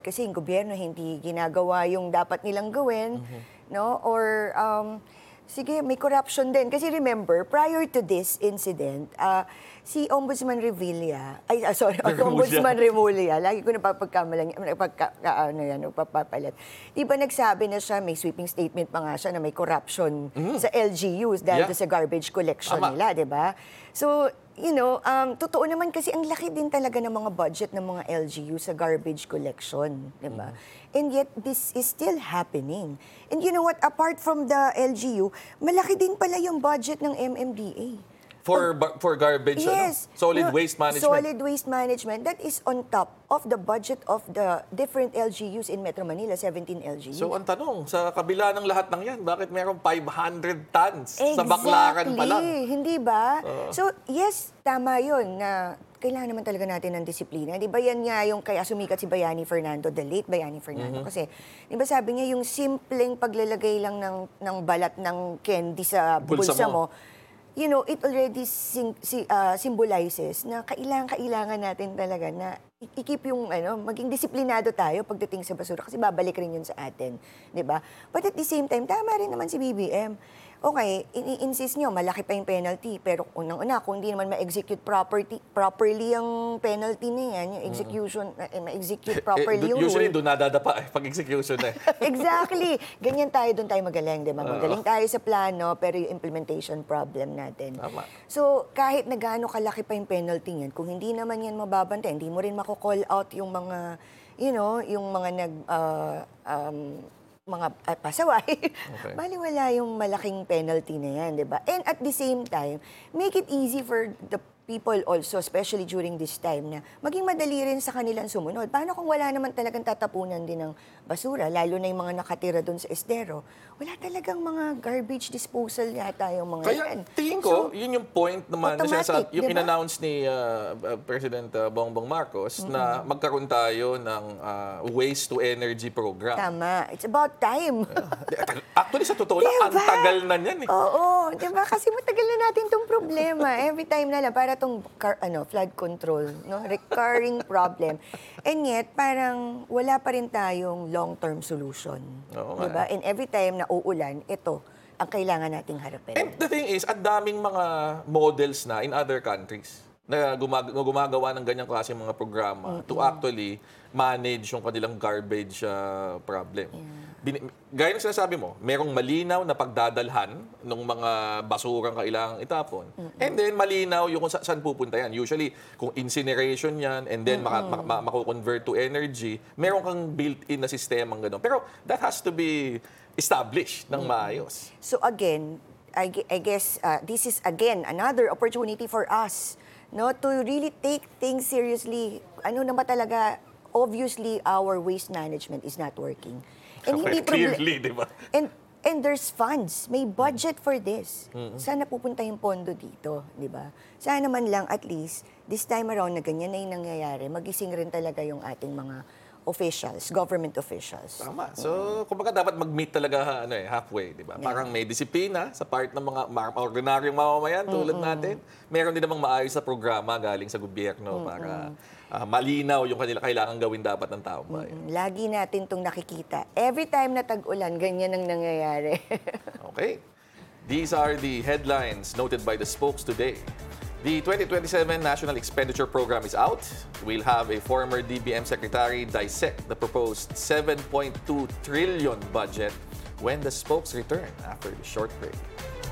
kasi yung gobyerno hindi ginagawa yung dapat nilang gawin, no? Or sige, may corruption din. Kasi remember, prior to this incident, si Ombudsman Revilla, Ombudsman Remulla, lagi ko napapagpapalit. Di ba nagsabi na siya, may sweeping statement pa nga siya na may corruption sa LGUs dahil sa garbage collection nila, di ba? So, totoo naman kasi ang laki din talaga ng mga budget ng mga LGU sa garbage collection, di ba? And yet, this is still happening. And you know what? Apart from the LGU, malaki din pala yung budget ng MMDA. For garbage, yes, solid waste management. Solid waste management. That is on top of the budget of the different LGUs in Metro Manila, 17 LGUs. So ang tanong, sa kabila ng lahat ng yan, bakit merong 500 tons sa Baclaran pa lang? Hindi ba? So yes, tama yun na kailangan naman talaga natin ng disiplina. Di ba yan nga yung kaya sumikat si Bayani Fernando, the late Bayani Fernando. Kasi, di ba sabi niya, yung simpleng paglalagay lang ng balat ng candy sa bulsa mo, it already symbolizes na kailangan natin talaga na i-keep yung, maging disiplinado tayo pagdating sa basura kasi babalik rin yun sa atin, di ba? But at the same time, tama rin naman si BBM. Okay, i-insist nyo, malaki pa yung penalty, pero unang-una, kung hindi naman ma-execute properly yung penalty na yan, yung execution, ma-execute properly yung usually, doon nadadapa pag-execution eh. Exactly. Ganyan tayo, doon tayo magaling, di ba? Magaling tayo sa plano, pero yung implementation problem natin. Tama. So, kahit na gaano kalaki pa yung penalty yan, kung hindi naman yan mababantay, hindi mo rin mako-call out yung mga, yung mga mga pasaway, baliwala yung malaking penalty na yan, di ba? And at the same time, make it easy for the people also, especially during this time, na maging madali rin sa kanilang sumunod. Paano kung wala naman talagang tatapunan din ng basura, lalo na yung mga nakatira doon sa estero? Wala talagang mga garbage disposal yata yung mga Kaya yan. tingin ko, yun yung point naman na yung diba? in-announce ni President Bongbong Marcos na magkaroon tayo ng waste to energy program. Tama. It's about time. Actually, sa totoo lang, ang tagal na yan eh. Oo, di ba? Kasi matagal na natin itong problema. Every time na lang, para itong flood control, no? Recurring problem. And yet, parang wala pa rin tayong long-term solution. Oo, di ba? And every time na uulan, ito ang kailangan nating harapin. And the thing is, ang daming mga models na in other countries na gumagawa ng ganyang klase mga programa to actually manage yung kanilang garbage problem. Gaya ng sinasabi mo, merong malinaw na pagdadalhan ng mga basurang kailangang itapon. And then malinaw yung kung saan pupunta yan. Usually, kung incineration yan and then mako-convert to energy, meron kang built-in na sistema ng gano'n. Pero that has to be established ng maayos. So again, I guess this is again another opportunity for us, no, to really take things seriously. Ano naman talaga, obviously our waste management is not working. And hindi clearly, di ba? And there's funds, may budget for this. Sana pupunta yung pondo dito, di ba? Sana man lang at least this time around na ganyan na yung nangyayari, magising rin talaga yung ating mga officials, government officials. Tama. So, kumbaga dapat mag-meet talaga halfway, di ba? Parang may disiplina sa part ng mga ordinaryong mamamayan tulad natin. Meron din namang maayos sa programa galing sa gobyerno para malinaw yung kanila kailangan gawin dapat ng taong bayan. Lagi natin itong nakikita. Every time na tag-ulan, ganyan ang nangyayari. Okay. These are the headlines noted by the spokes today. The 2027 National Expenditure Program is out. We'll have a former DBM Secretary dissect the proposed 7.2 trillion budget when the spokes return after the short break.